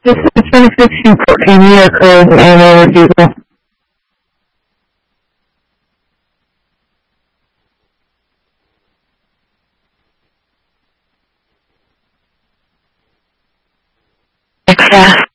This is 2016 14-year code annual refusal. Accept.